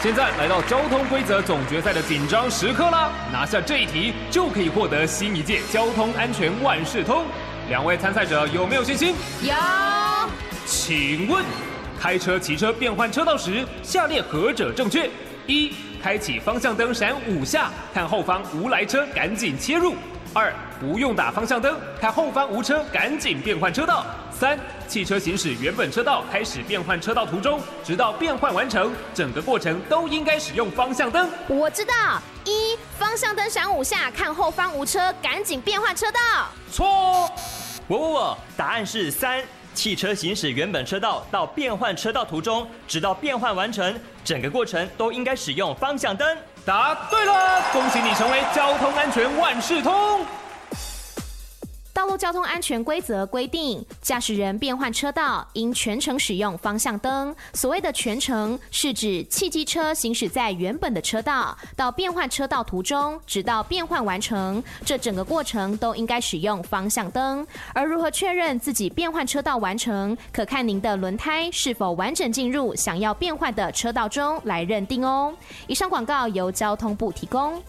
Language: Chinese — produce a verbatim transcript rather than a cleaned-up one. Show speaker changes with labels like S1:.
S1: 现在来到交通规则总决赛的紧张时刻啦！拿下这一题就可以获得新一届交通安全万事通。两位参赛者有没有信心？
S2: 有。
S1: 请问，开车、骑车变换车道时，下列何者正确？一、开启方向灯闪五下，看后方无来车，赶紧切入。二、不用打方向灯，看后方无车，赶紧变换车道。三、汽车行驶原本车道，开始变换车道途中，直到变换完成，整个过程都应该使用方向灯。
S2: 我知道，一、方向灯闪五下，看后方无车，赶紧变换车道。
S1: 错。
S3: 我我我，答案是三。汽车行驶原本车道到变换车道途中，直到变换完成，整个过程都应该使用方向灯。
S1: 答对了，恭喜你成为交通安全万事通。
S2: 道路交通安全规则规定，驾驶人变换车道应全程使用方向灯。所谓的全程，是指汽机车行驶在原本的车道，到变换车道途中，直到变换完成，这整个过程都应该使用方向灯。而如何确认自己变换车道完成，可看您的轮胎是否完整进入想要变换的车道中来认定哦。以上广告由交通部提供。